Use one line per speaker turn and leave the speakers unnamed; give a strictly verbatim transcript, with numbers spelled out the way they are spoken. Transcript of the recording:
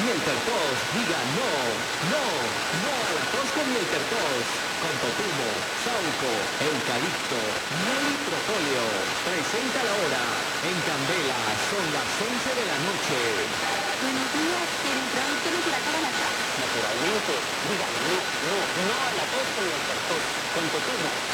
Mieltertos, diga no, no, no a la tos con Mieltertos. Con Totumo, Sauco, Eucalipto, Miel y Propóleo. Presenta la hora. En Candela son las once de la noche.
Buenos días, ¿quieren producto de la casa?
Naturalmente, diga no, no, no a la tos con Mieltertos. Con Totumo,